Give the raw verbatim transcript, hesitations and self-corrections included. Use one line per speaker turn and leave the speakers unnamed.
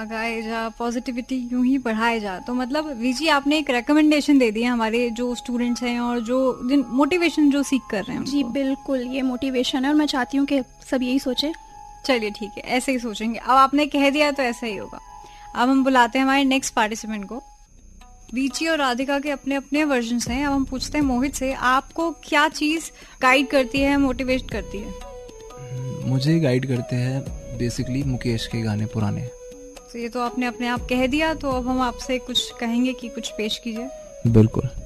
लगाए जा, पॉजिटिविटी यूं ही बढ़ाए जा। तो मतलब वीजी आपने एक रेकमेंडेशन दे दी है हमारे जो स्टूडेंट्स हैं और जो जिन मोटिवेशन जो सीख कर रहे हैं
जी बिल्कुल, ये मोटिवेशन है और मैं चाहती हूँ कि सब यही सोचे।
चलिए ठीक है, ऐसे ही सोचेंगे। अब आपने कह दिया तो ऐसा ही होगा। अब हम बुलाते हैं हमारे नेक्स्ट पार्टिसिपेंट को। वीची और राधिका के अपने अपने वर्जन्स हैं। अब हम पूछते हैं मोहित से, आपको क्या चीज गाइड करती है, मोटिवेट करती है?
मुझे गाइड करते हैं बेसिकली मुकेश के गाने पुराने।
तो ये तो आपने अपने आप कह दिया, तो अब हम आपसे कुछ कहेंगे कि कुछ पेश कीजिए।
बिल्कुल।